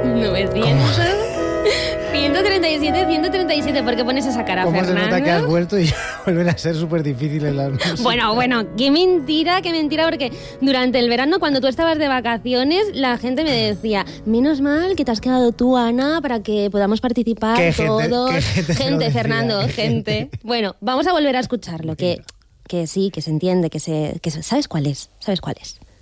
900... 137, ¿por qué pones esa cara, ¿Cómo Fernando? se nota que has vuelto y vuelven a ser súper difíciles las músicas? Bueno, qué mentira, porque durante el verano, cuando tú estabas de vacaciones, la gente me decía, menos mal que te has quedado tú, Ana, para que podamos participar todos. Gente, Fernando, gente. Bueno, vamos a volver a escucharlo, que sí, que se entiende, ¿sabes cuál es? ¿Sabes cuál es?